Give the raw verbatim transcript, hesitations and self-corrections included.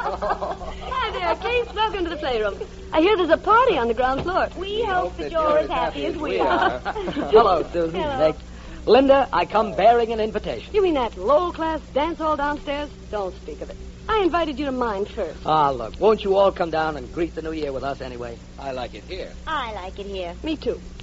Hi there, Keith. Welcome to the playroom. I hear there's a party on the ground floor. We hope that you're as happy as we are. Hello, Susan. Hello. Nick. Linda, I come bearing an invitation. You mean that low-class dance hall downstairs? Don't speak of it. I invited you to mine first. Ah, look, won't you all come down and greet the new year with us anyway? I like it here. I like it here. Me too.